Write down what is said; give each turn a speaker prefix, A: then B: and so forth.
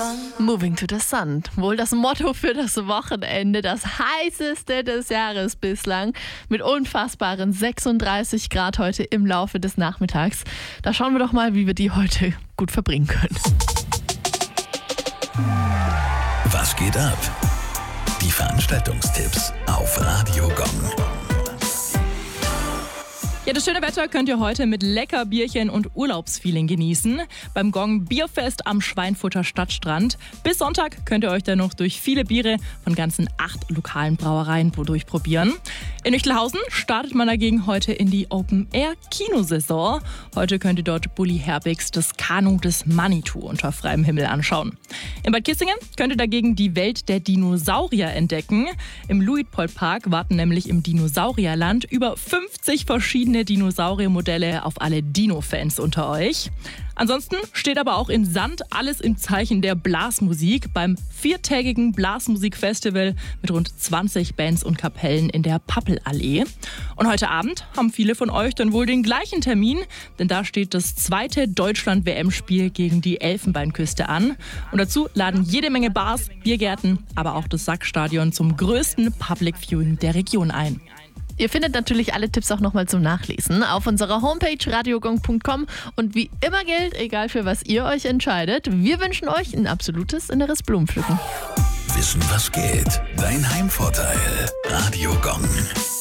A: Moving to the Sun. Wohl das Motto für das Wochenende, das heißeste des Jahres bislang, mit unfassbaren 36 Grad heute im Laufe des Nachmittags. Da schauen wir doch mal, wie wir die heute gut verbringen können.
B: Was geht ab? Die Veranstaltungstipps auf Radio Gong.
C: Ja, das schöne Wetter könnt ihr heute mit lecker Bierchen und Urlaubsfeeling genießen. Beim Gong Bierfest am Schweinfurter Stadtstrand. Bis Sonntag könnt ihr euch dann noch durch viele Biere von ganzen 8 lokalen Brauereien durchprobieren. In Üchtelhausen startet man dagegen heute in die Open-Air-Kinosaison. Heute könnt ihr dort Bully Herbigs Das Kanu des Manitou unter freiem Himmel anschauen. In Bad Kissingen könnt ihr dagegen die Welt der Dinosaurier entdecken. Im Luitpold-Park warten nämlich im Dinosaurierland über 50 verschiedene Dinosauriermodelle auf alle Dino-Fans unter euch. Ansonsten steht aber auch in Sand alles im Zeichen der Blasmusik beim 4-tägigen Blasmusikfestival mit rund 20 Bands und Kapellen in der Pappelallee. Und heute Abend haben viele von euch dann wohl den gleichen Termin, denn da steht das 2. Deutschland-WM-Spiel gegen die Elfenbeinküste an. Und dazu laden jede Menge Bars, Biergärten, aber auch das Sackstadion zum größten Public Viewing der Region ein.
A: Ihr findet natürlich alle Tipps auch nochmal zum Nachlesen auf unserer Homepage radiogong.com. Und wie immer gilt, egal für was ihr euch entscheidet, wir wünschen euch ein absolutes inneres Blumenpflücken.
B: Wissen, was geht? Dein Heimvorteil. Radio Gong.